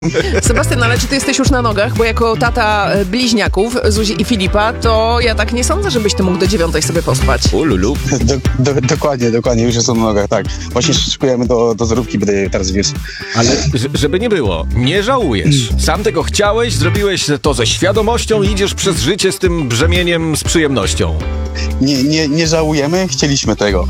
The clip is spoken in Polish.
Sebastian, ale czy ty jesteś już na nogach? Bo jako tata bliźniaków, Zuzi i Filipa, to ja tak nie sądzę, żebyś ty mógł do 9 sobie pospać. Ululu. Dokładnie, już jestem na nogach, tak. Właśnie szykujemy do zróbki, będę teraz wiózł. Ale żeby nie było, nie żałujesz. Sam tego chciałeś, zrobiłeś to ze świadomością i idziesz przez życie z tym brzemieniem z przyjemnością. Nie żałujemy, chcieliśmy tego.